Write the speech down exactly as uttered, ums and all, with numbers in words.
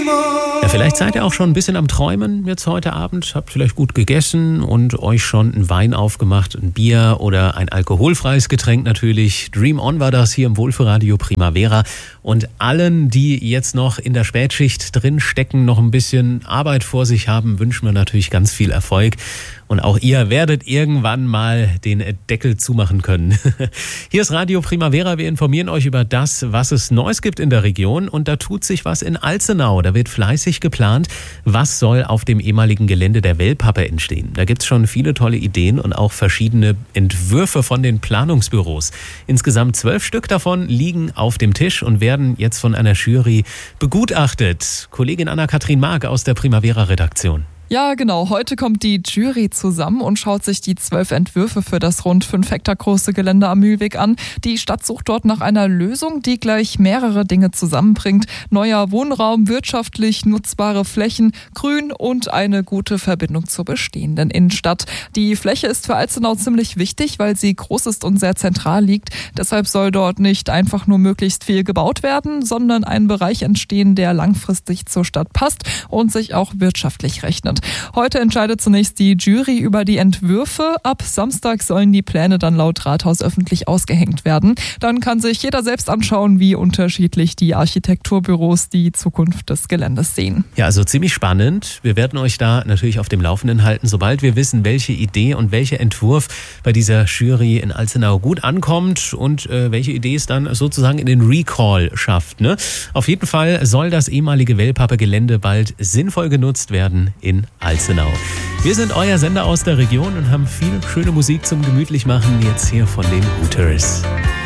Ja, vielleicht seid ihr auch schon ein bisschen am Träumen jetzt heute Abend, habt vielleicht gut gegessen und euch schon einen Wein aufgemacht, ein Bier oder ein alkoholfreies Getränk natürlich. Dream On war das hier im Wohlfühlradio Primavera. Und allen, die jetzt noch in der Spätschicht drin stecken, noch ein bisschen Arbeit vor sich haben, wünschen wir natürlich ganz viel Erfolg. Und auch ihr werdet irgendwann mal den Deckel zumachen können. Hier ist Radio Primavera. Wir informieren euch über das, was es Neues gibt in der Region. Und da tut sich was in Alzenau. Da wird fleißig geplant, was soll auf dem ehemaligen Gelände der Wellpappe entstehen. Da gibt es schon viele tolle Ideen und auch verschiedene Entwürfe von den Planungsbüros. Insgesamt zwölf Stück davon liegen auf dem Tisch und werden jetzt von einer Jury begutachtet. Kollegin Anna-Kathrin Mark aus der Primavera-Redaktion. Ja, genau. Heute kommt die Jury zusammen und schaut sich die zwölf Entwürfe für das rund fünf Hektar große Gelände am Mühlweg an. Die Stadt sucht dort nach einer Lösung, die gleich mehrere Dinge zusammenbringt. Neuer Wohnraum, wirtschaftlich nutzbare Flächen, Grün und eine gute Verbindung zur bestehenden Innenstadt. Die Fläche ist für Alzenau ziemlich wichtig, weil sie groß ist und sehr zentral liegt. Deshalb soll dort nicht einfach nur möglichst viel gebaut werden, sondern ein Bereich entstehen, der langfristig zur Stadt passt und sich auch wirtschaftlich rechnet. Heute entscheidet zunächst die Jury über die Entwürfe. Ab Samstag sollen die Pläne dann laut Rathaus öffentlich ausgehängt werden. Dann kann sich jeder selbst anschauen, wie unterschiedlich die Architekturbüros die Zukunft des Geländes sehen. Ja, also ziemlich spannend. Wir werden euch da natürlich auf dem Laufenden halten, sobald wir wissen, welche Idee und welcher Entwurf bei dieser Jury in Alzenau gut ankommt und äh, welche Idee es dann sozusagen in den Recall schafft. Ne? Auf jeden Fall soll das ehemalige Wellpappe-Gelände bald sinnvoll genutzt werden in Alzenau. Wir sind euer Sender aus der Region und haben viel schöne Musik zum Gemütlichmachen jetzt hier von den Hooters.